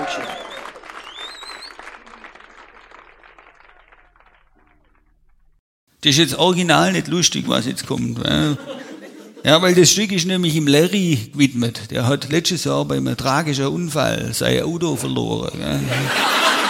Dankeschön. Das ist jetzt original nicht lustig, was jetzt kommt. Ja, weil das Stück ist nämlich im Larry gewidmet. Der hat letztes Jahr bei einem tragischen Unfall sein Auto verloren.